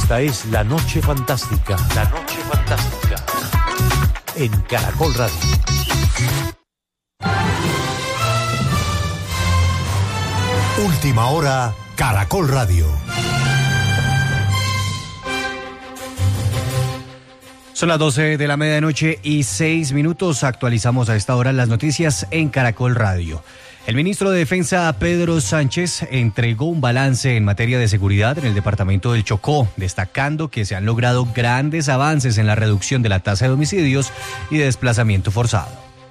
Esta es La Noche Fantástica. La Noche Fantástica. En Caracol Radio. Última hora, Caracol Radio. Son las 12 de la medianoche y 6 minutos. Actualizamos a esta hora las noticias en Caracol Radio. El ministro de Defensa, Pedro Sánchez, entregó un balance en materia de seguridad en el departamento del Chocó, destacando que se han logrado grandes avances en la reducción de la tasa de homicidios y de desplazamiento forzado.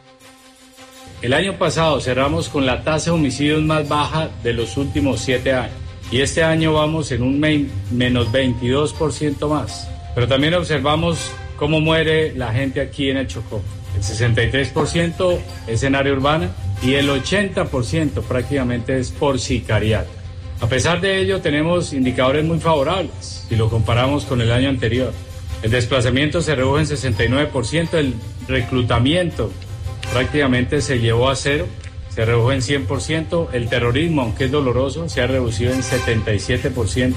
El año pasado cerramos con la tasa de homicidios más baja de los últimos 7 años y este año vamos en un menos 22% más. Pero también observamos cómo muere la gente aquí en el Chocó. El 63% es en área urbana y el 80% prácticamente es por sicariato. A pesar de ello, tenemos indicadores muy favorables si lo comparamos con el año anterior. El desplazamiento se redujo en 69%, el reclutamiento prácticamente se llevó a cero, se redujo en 100%, el terrorismo, aunque es doloroso, se ha reducido en 77%.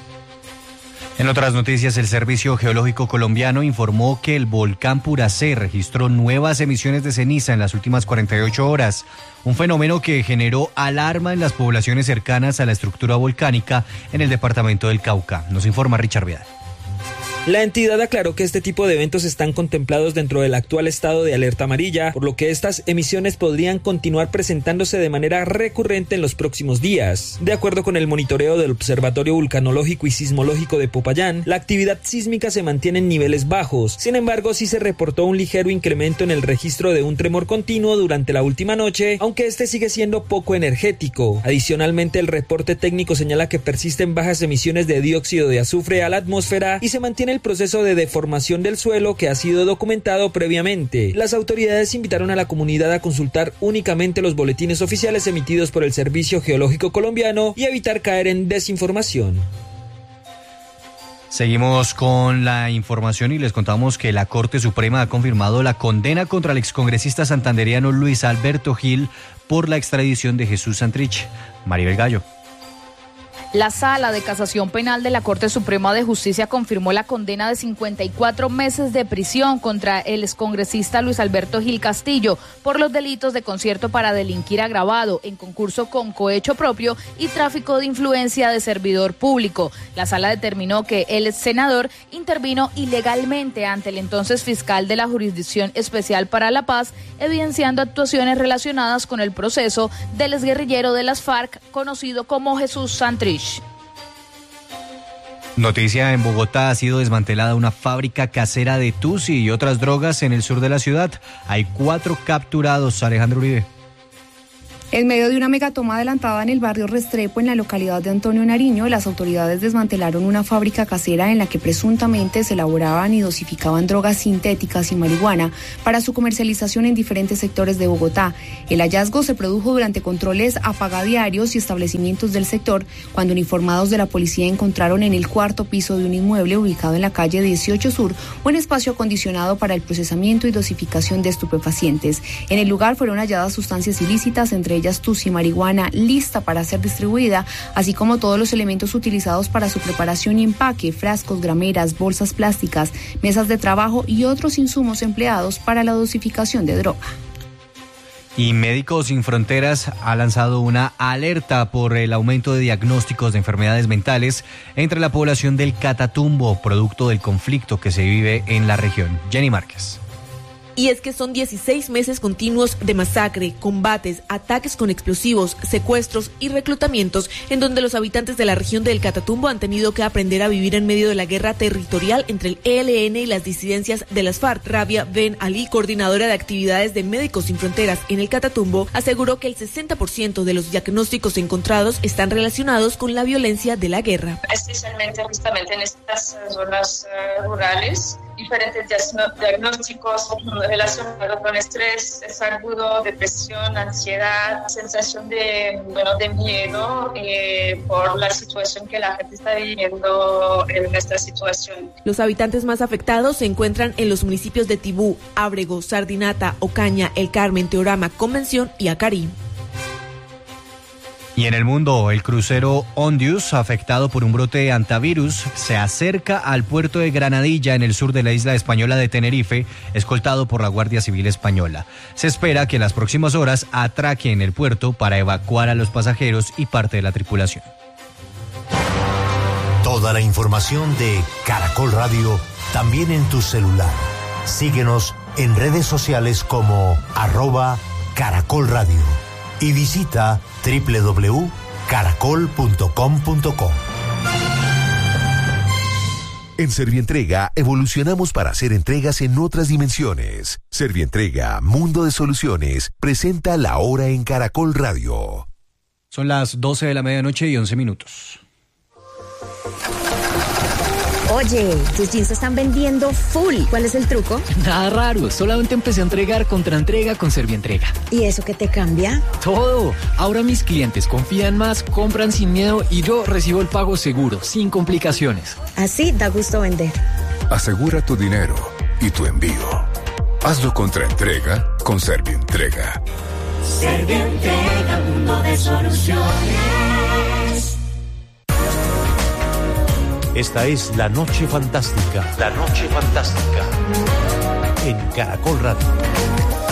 En otras noticias, el Servicio Geológico Colombiano informó que el volcán Puracé registró nuevas emisiones de ceniza en las últimas 48 horas, un fenómeno que generó alarma en las poblaciones cercanas a la estructura volcánica en el departamento del Cauca. Nos informa Richard Vidal. La entidad aclaró que este tipo de eventos están contemplados dentro del actual estado de alerta amarilla, por lo que estas emisiones podrían continuar presentándose de manera recurrente en los próximos días. De acuerdo con el monitoreo del Observatorio Vulcanológico y Sismológico de Popayán, la actividad sísmica se mantiene en niveles bajos. Sin embargo, sí se reportó un ligero incremento en el registro de un tremor continuo durante la última noche, aunque este sigue siendo poco energético. Adicionalmente, el reporte técnico señala que persisten bajas emisiones de dióxido de azufre a la atmósfera y se mantiene el proceso de deformación del suelo que ha sido documentado previamente. Las autoridades invitaron a la comunidad a consultar únicamente los boletines oficiales emitidos por el Servicio Geológico Colombiano y evitar caer en desinformación. Seguimos con la información y les contamos que la Corte Suprema ha confirmado la condena contra el excongresista santandereano Luis Alberto Gil por la extradición de Jesús Santrich. Maribel Gallo. La Sala de Casación Penal de la Corte Suprema de Justicia confirmó la condena de 54 meses de prisión contra el excongresista Luis Alberto Gil Castillo por los delitos de concierto para delinquir agravado en concurso con cohecho propio y tráfico de influencia de servidor público. La Sala determinó que el senador intervino ilegalmente ante el entonces fiscal de la Jurisdicción Especial para la Paz, evidenciando actuaciones relacionadas con el proceso del exguerrillero de las FARC conocido como Jesús Santrich. Noticia: en Bogotá ha sido desmantelada una fábrica casera de tusi y otras drogas en el sur de la ciudad. Hay 4 capturados. Alejandro Uribe. En medio de una megatoma adelantada en el barrio Restrepo, en la localidad de Antonio Nariño, las autoridades desmantelaron una fábrica casera en la que presuntamente se elaboraban y dosificaban drogas sintéticas y marihuana para su comercialización en diferentes sectores de Bogotá. El hallazgo se produjo durante controles a pagadiarios y establecimientos del sector, cuando uniformados de la policía encontraron en el 4º piso de un inmueble ubicado en la calle 18 Sur un espacio acondicionado para el procesamiento y dosificación de estupefacientes. En el lugar fueron halladas sustancias ilícitas, entre ellas tusi, marihuana lista para ser distribuida, así como todos los elementos utilizados para su preparación y empaque: frascos, grameras, bolsas plásticas, mesas de trabajo y otros insumos empleados para la dosificación de droga. Y Médicos Sin Fronteras ha lanzado una alerta por el aumento de diagnósticos de enfermedades mentales entre la población del Catatumbo, producto del conflicto que se vive en la región. Jenny Márquez. Y es que son 16 meses continuos de masacre, combates, ataques con explosivos, secuestros y reclutamientos, en donde los habitantes de la región del Catatumbo han tenido que aprender a vivir en medio de la guerra territorial entre el ELN y las disidencias de las FARC. Rabia Ben Ali, coordinadora de actividades de Médicos Sin Fronteras en el Catatumbo, aseguró que el 60% de los diagnósticos encontrados están relacionados con la violencia de la guerra. Especialmente justamente en estas zonas rurales, diferentes diagnósticos relacionados con estrés agudo, depresión, ansiedad, sensación de miedo por la situación que la gente está viviendo en esta situación. Los habitantes más afectados se encuentran en los municipios de Tibú, Ábrego, Sardinata, Ocaña, El Carmen, Teorama, Convención y Acarí. Y en el mundo, el crucero Ondius, afectado por un brote de hantavirus, se acerca al puerto de Granadilla, en el sur de la isla española de Tenerife, escoltado por la Guardia Civil Española. Se espera que en las próximas horas atraque en el puerto para evacuar a los pasajeros y parte de la tripulación. Toda la información de Caracol Radio también en tu celular. Síguenos en redes sociales como @Caracol Radio y visita www.caracol.com.co. En Servientrega evolucionamos para hacer entregas en otras dimensiones. Servientrega, Mundo de Soluciones, presenta La Hora en Caracol Radio. Son las 12 de la medianoche y 11 minutos. Oye, tus jeans se están vendiendo full. ¿Cuál es el truco? Nada raro, solamente empecé a entregar contraentrega con Servientrega. ¿Y eso qué te cambia? Todo. Ahora mis clientes confían más, compran sin miedo y yo recibo el pago seguro, sin complicaciones. Así da gusto vender. Asegura tu dinero y tu envío. Hazlo contraentrega con Servientrega. Servientrega, Mundo de Soluciones. Esta es La Noche Fantástica. La Noche Fantástica. En Caracol Radio.